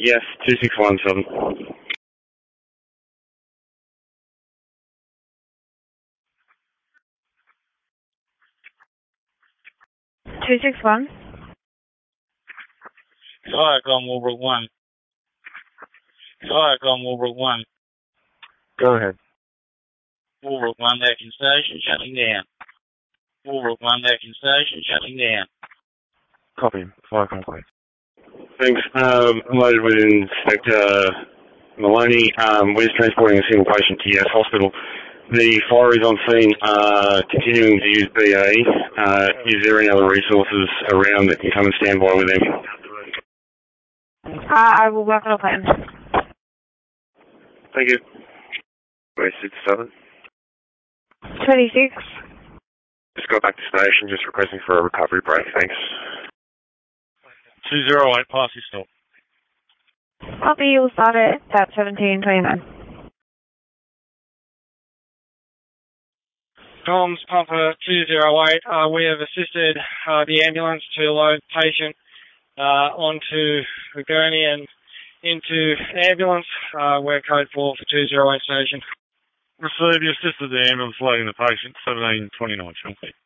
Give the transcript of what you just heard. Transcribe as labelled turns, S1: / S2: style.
S1: Yes, 2617.
S2: 261.
S3: Viacom Walbrook 1. Viacom Walbrook 1.
S4: Go ahead.
S3: Walbrook 1, Atkins Station, shutting down. Walbrook 1, Atkins Station, shutting down.
S4: Copy. Viacom, please.
S1: Thanks. Loaded with Inspector Maloney. We're transporting a single patient to Yes Hospital. The fire is on scene, continuing to use BA. Is there any other resources around that can come and stand by with them?
S2: I will work on a plan.
S1: Thank you.
S4: Wasted 7.
S2: 26.
S4: Just got back to station, just requesting for a recovery break, thanks.
S3: 208, pass your stop.
S2: Copy, you'll start it at 1729.
S3: Comms, Pumper 208. We have assisted the ambulance to load patient onto the gurney and into ambulance. We're code 4 for 208 station.
S5: Receive, you assisted the ambulance loading the patient, 1729, Sean.